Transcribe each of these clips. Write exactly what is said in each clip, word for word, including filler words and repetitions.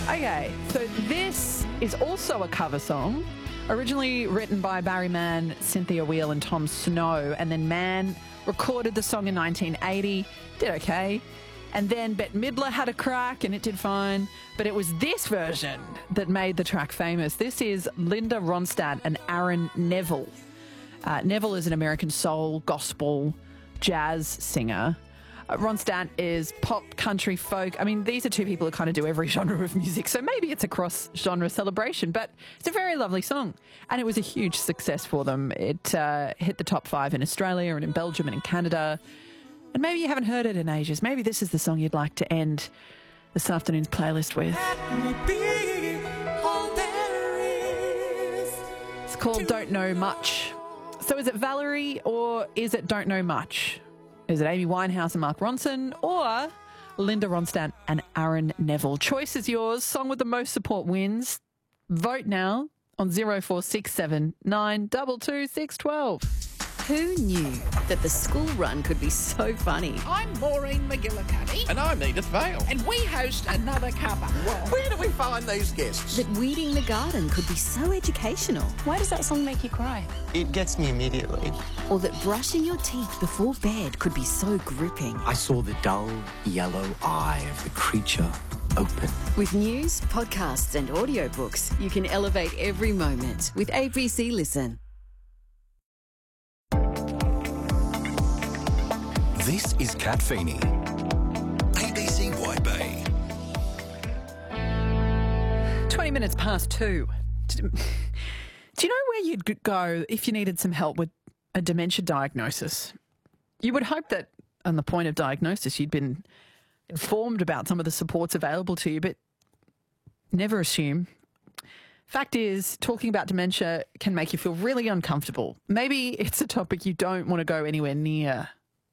Okay, so this is also a cover song, originally written by Barry Mann, Cynthia Weil and Tom Snow, and then Mann recorded the song in nineteen eighty, did okay, and then Bette Midler had a crack and it did fine, but it was this version that made the track famous. This is Linda Ronstadt and Aaron Neville. Uh, Neville is an American soul, gospel, jazz singer. Uh, Ronstadt is pop, country, folk. I mean, these are two people who kind of do every genre of music, so maybe it's a cross-genre celebration, but it's a very lovely song. And it was a huge success for them. It uh, hit the top five in Australia and in Belgium and in Canada. And maybe you haven't heard it in ages. Maybe this is the song you'd like to end this afternoon's playlist with. It's called Don't Know Much. So is it Valerie or is it Don't Know Much? Is it Amy Winehouse and Mark Ronson or Linda Ronstadt and Aaron Neville? Choice is yours. Song with the most support wins. Vote now on zero four six seven nine two two six one two. Who knew that the school run could be so funny? I'm Maureen McGillicuddy. And I'm Edith Vale. And we host Another Cuppa. Where do we find these guests? That weeding the garden could be so educational. Why does that song make you cry? It gets me immediately. Or that brushing your teeth before bed could be so gripping. I saw the dull yellow eye of the creature open. With news, podcasts and audiobooks, you can elevate every moment with A B C Listen. This is Kat Feeney. A B C White Bay. twenty minutes past two. Do you know where you'd go if you needed some help with a dementia diagnosis? You would hope that on the point of diagnosis you'd been informed about some of the supports available to you, but never assume. Fact is, talking about dementia can make you feel really uncomfortable. Maybe it's a topic you don't want to go anywhere near.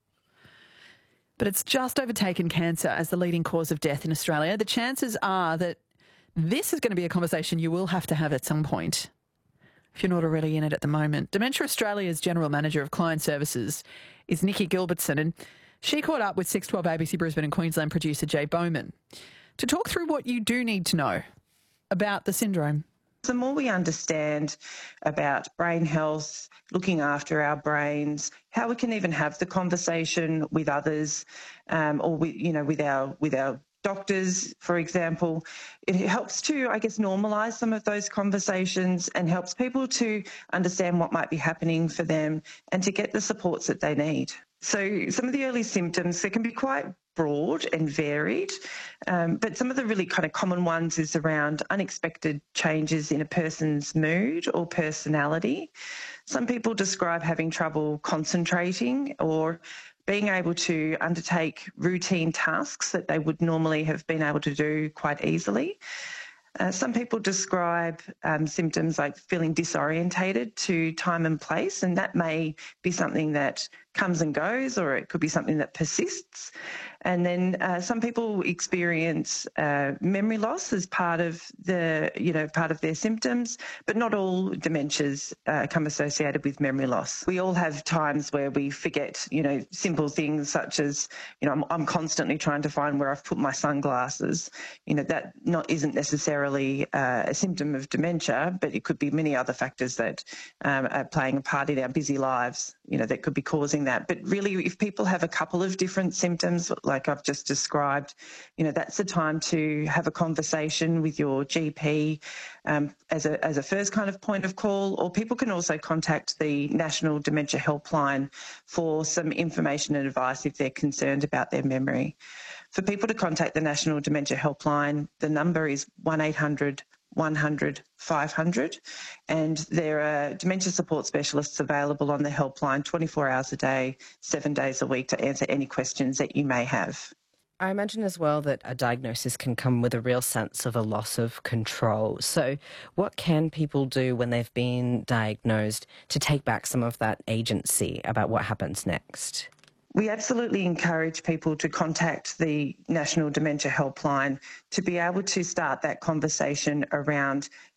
But it's just overtaken cancer as the leading cause of death in Australia. The chances are that this is going to be a conversation you will have to have at some point, if you're not already in it at the moment. Dementia Australia's General Manager of Client Services is Nikki Gilbertson, and she caught up with six twelve A B C Brisbane and Queensland producer Jay Bowman to talk through what you do need to know about the syndrome. The more we understand about brain health, looking after our brains, how we can even have the conversation with others, um, or with, you know, with our with our doctors, for example, it helps to, I guess, normalise some of those conversations and helps people to understand what might be happening for them and to get the supports that they need. So some of the early symptoms, they can be quite broad and varied, um, but some of the really kind of common ones is around unexpected changes in a person's mood or personality. Some people describe having trouble concentrating or being able to undertake routine tasks that they would normally have been able to do quite easily. Uh, some people describe um, symptoms like feeling disorientated to time and place, and that may be something that comes and goes, or it could be something that persists. And then uh, some people experience uh, memory loss as part of the, you know, part of their symptoms, but not all dementias uh, come associated with memory loss. We all have times where we forget, you know, simple things such as, you know, I'm, I'm constantly trying to find where I've put my sunglasses. You know, that not isn't necessarily uh, a symptom of dementia, but it could be many other factors that um, are playing a part in our busy lives, you know, that could be causing that. But really, if people have a couple of different symptoms, like I've just described, you know, that's the time to have a conversation with your G P um, as a as a first kind of point of call, or people can also contact the National Dementia Helpline for some information and advice if they're concerned about their memory. For people to contact the National Dementia Helpline, the number is one eight hundred one hundred five hundred, and there are dementia support specialists available on the helpline twenty-four hours a day, seven days a week to answer any questions that you may have. I imagine as well that a diagnosis can come with a real sense of a loss of control. So what can people do when they've been diagnosed to take back some of that agency about what happens next? We absolutely encourage people to contact the National Dementia Helpline to be able to start that conversation around